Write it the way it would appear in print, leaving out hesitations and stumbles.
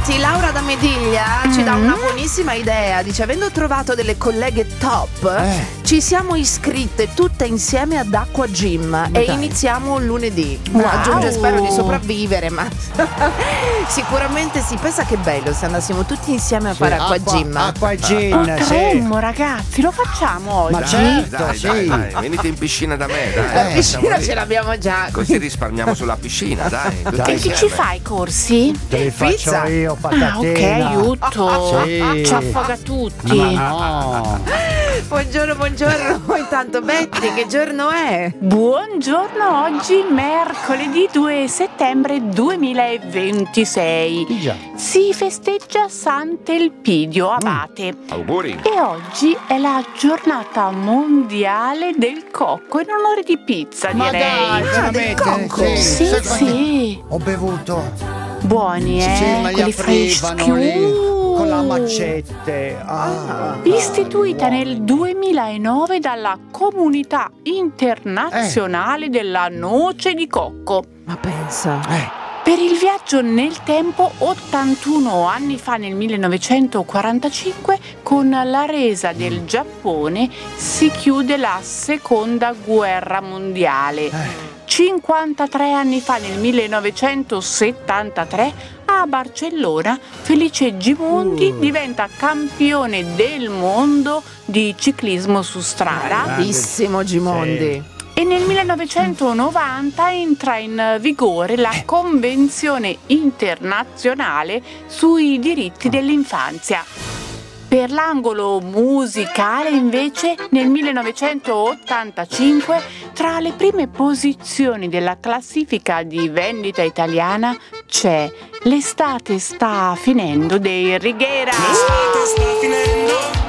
Senti, Laura da Mediglia ci dà una buonissima idea. Dice: avendo trovato delle colleghe top, ci siamo iscritte tutte insieme ad Acqua Gym e iniziamo lunedì. Wow. Aggiunge: spero di sopravvivere, ma sicuramente sì. Pensa che bello se andassimo tutti insieme a fare Acqua Gym. Acqua Gin, Potremmo, ragazzi, lo facciamo oggi. Ma certo, Dai, sì. dai, venite in piscina da me, dai. La piscina siamo lì. ce l'abbiamo già. Così risparmiamo sulla piscina, dai. tutti Dai, E chi insieme. ci fa i corsi? Te li faccio Pizza. io, Ah, patatina. ok, aiuto. Sì. Ci affoga tutti. Ma no. Buongiorno. Intanto Betty, che giorno è? Buongiorno, oggi mercoledì 2 settembre 2026. Già. Si festeggia Sant'Elpidio Abate. Auguri. E oggi è la giornata mondiale del cocco in onore di pizza, Ma direi. dai, veramente? cocco. Sì, Sai quanti- sì. Ho bevuto. Buoni, Sì, ma li quelli aprivano lì con la Uh. macette. Istituita nel 2009 dalla Comunità Internazionale della Noce di Cocco. Ma pensa. Per il viaggio nel tempo, 81 anni fa, nel 1945, con la resa del Giappone si chiude la Seconda Guerra Mondiale. 53 anni fa, nel 1973, a Barcellona, Felice Gimondi diventa campione del mondo di ciclismo su strada. Bravissimo Gimondi. E nel 1990 entra in vigore la Convenzione internazionale sui diritti dell'infanzia. Per l'angolo musicale, invece, nel 1985, tra le prime posizioni della classifica di vendita italiana c'è L'estate sta finendo dei Righiera.